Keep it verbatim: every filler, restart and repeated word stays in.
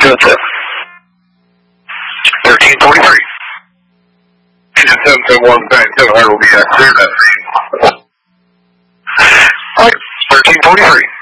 two and seven. thirteen forty-three. Engine seven seven one, seven hundred will be uh, cleared up for you. Alright, thirteen forty-three.